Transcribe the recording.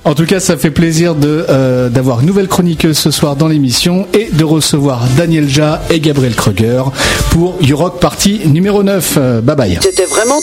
En tout cas, ça fait plaisir d'avoir une nouvelle chroniqueuse ce soir dans l'émission et de recevoir Daniel Ja et Gabriel Kruger pour You Rock Party numéro 9. Bye bye. C'était vraiment